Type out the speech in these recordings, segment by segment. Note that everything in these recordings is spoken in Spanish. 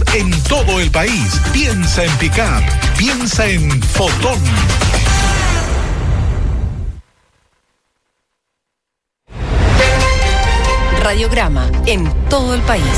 en todo el país. Piensa en Pickup. Piensa en Fotón. Radiograma en todo el país.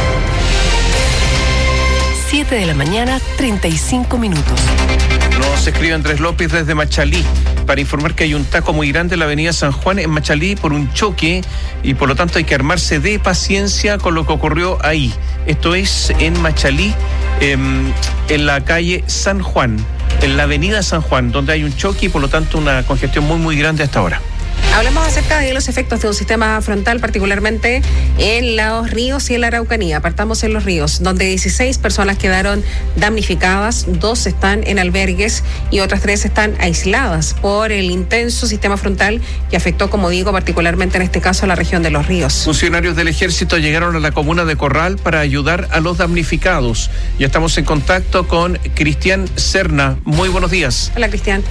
7 de la mañana, 35 minutos. Nos escribe Andrés López desde Machalí para informar que hay un taco muy grande en la avenida San Juan en Machalí por un choque y por lo tanto hay que armarse de paciencia con lo que ocurrió ahí. Esto es en Machalí, en la calle San Juan, en la avenida San Juan, donde hay un choque y por lo tanto una congestión muy grande hasta ahora. Hablamos acerca de los efectos de un sistema frontal, particularmente en los ríos y en la Araucanía. Partamos en los ríos, donde 16 personas quedaron damnificadas, 2 están en albergues y otras 3 están aisladas por el intenso sistema frontal que afectó, como digo, particularmente en este caso a la región de los ríos. Funcionarios del Ejército llegaron a la comuna de Corral para ayudar a los damnificados. Ya estamos en contacto con Cristian Serna. Muy buenos días. Hola, Cristian.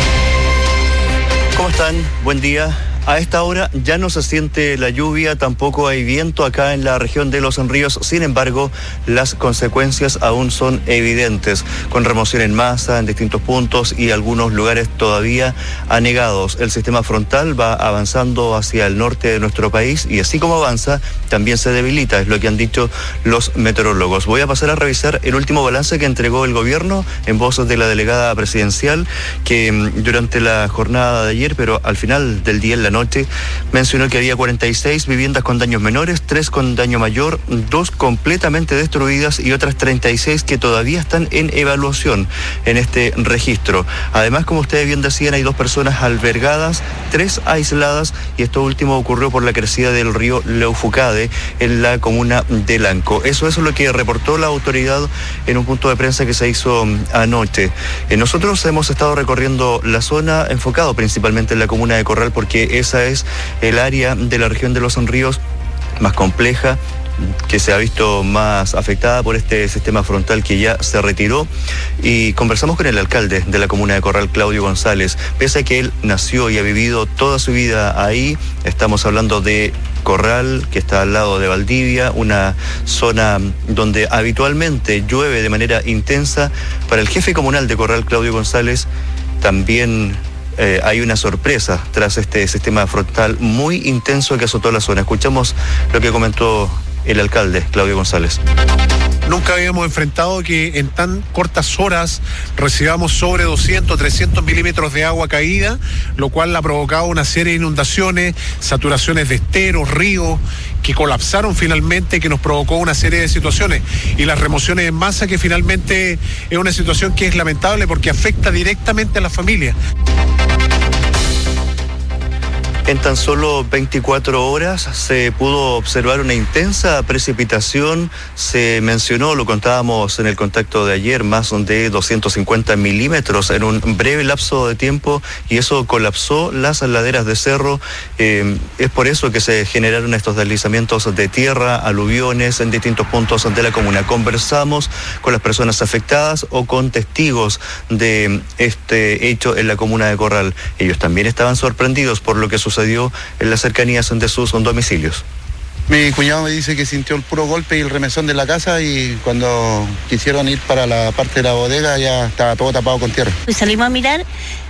¿Cómo están? Buen día. A esta hora ya no se siente la lluvia, tampoco hay viento acá en la región de Los Ríos. Sin embargo, las consecuencias aún son evidentes, con remoción en masa en distintos puntos y algunos lugares todavía anegados. El sistema frontal va avanzando hacia el norte de nuestro país y así como avanza, también se debilita, es lo que han dicho los meteorólogos. Voy a pasar a revisar el último balance que entregó el gobierno en voz de la delegada presidencial, que durante la jornada de ayer, pero al final del día en la noche, mencionó que había 46 viviendas con daños menores, 3 con daño mayor, 2 completamente destruidas y otras 36 que todavía están en evaluación en este registro. Además, como ustedes bien decían, hay 2 personas albergadas, 3 aisladas y esto último ocurrió por la crecida del río Leufucade en la comuna de Lanco. Eso es lo que reportó la autoridad en un punto de prensa que se hizo anoche. Nosotros hemos estado recorriendo la zona, enfocado principalmente en la comuna de Corral, porque esa es el área de la región de Los Ríos más compleja, que se ha visto más afectada por este sistema frontal que ya se retiró, y conversamos con el alcalde de la comuna de Corral, Claudio González. Pese a que él nació y ha vivido toda su vida ahí, estamos hablando de Corral, que está al lado de Valdivia, una zona donde habitualmente llueve de manera intensa. Para el jefe comunal de Corral, Claudio González, también hay una sorpresa tras este sistema frontal muy intenso que azotó la zona. Escuchamos lo que comentó el alcalde, Claudio González. Nunca habíamos enfrentado que en tan cortas horas recibamos sobre 200, 300 milímetros de agua caída, lo cual ha provocado una serie de inundaciones, saturaciones de esteros, ríos, que colapsaron finalmente, que nos provocó una serie de situaciones. Y las remociones en masa, que finalmente es una situación que es lamentable porque afecta directamente a las familias. En tan solo 24 horas se pudo observar una intensa precipitación. Se mencionó, lo contábamos en el contacto de ayer, más de 250 milímetros en un breve lapso de tiempo, y eso colapsó las laderas de cerro. Es por eso que se generaron estos deslizamientos de tierra, aluviones en distintos puntos de la comuna. Conversamos con las personas afectadas o con testigos de este hecho en la comuna de Corral. Ellos también estaban sorprendidos por lo que sucedió en las cercanías de sus domicilios. Mi cuñado me dice que sintió el puro golpe y el remesón de la casa, y cuando quisieron ir para la parte de la bodega ya estaba todo tapado con tierra. Salimos a mirar